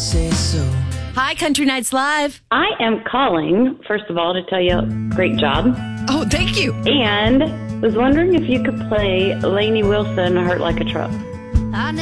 say so. Hi, Country Nights Live. I am calling, first of all, to tell you great job. Oh, thank you. And was wondering if you could play Lainey Wilson, Hurt Like a Truck.